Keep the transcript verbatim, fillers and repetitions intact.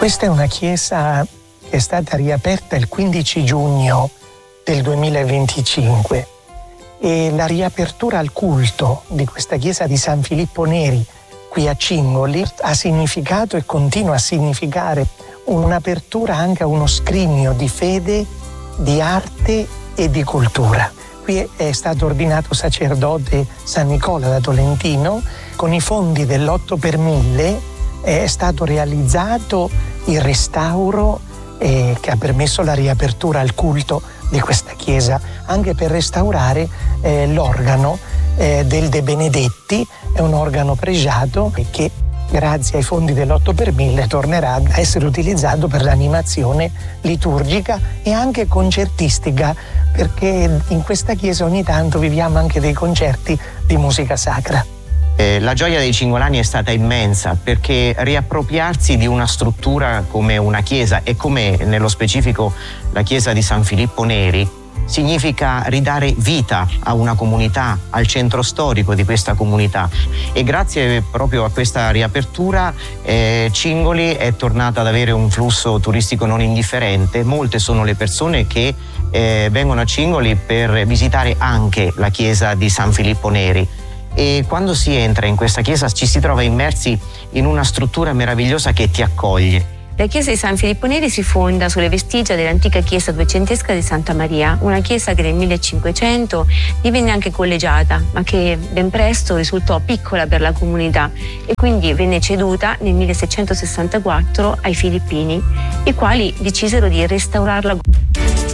Questa è una chiesa che è stata riaperta il quindici giugno del duemilaventicinque e la riapertura al culto di questa chiesa di San Filippo Neri qui a Cingoli ha significato e continua a significare un'apertura anche a uno scrigno di fede, di arte e di cultura. Qui è stato ordinato sacerdote San Nicola da Tolentino. Con i fondi dell'otto per mille è stato realizzato il restauro eh, che ha permesso la riapertura al culto di questa chiesa, anche per restaurare eh, l'organo eh, del De Benedetti. È un organo pregiato e che grazie ai fondi dell'otto per mille tornerà a essere utilizzato per l'animazione liturgica e anche concertistica, perché in questa chiesa ogni tanto viviamo anche dei concerti di musica sacra. Eh, la gioia dei cingolani è stata immensa, perché riappropriarsi di una struttura come una chiesa e come nello specifico la chiesa di San Filippo Neri significa ridare vita a una comunità, al centro storico di questa comunità, e grazie proprio a questa riapertura eh, Cingoli è tornata ad avere un flusso turistico non indifferente. Molte sono le persone che eh, vengono a Cingoli per visitare anche la chiesa di San Filippo Neri, e quando si entra in questa chiesa ci si trova immersi in una struttura meravigliosa che ti accoglie. La chiesa di San Filippo Neri si fonda sulle vestigia dell'antica chiesa duecentesca di Santa Maria, una chiesa che nel millecinquecento divenne anche collegiata, ma che ben presto risultò piccola per la comunità e quindi venne ceduta nel milleseicentosessantaquattro ai filippini, i quali decisero di restaurarla.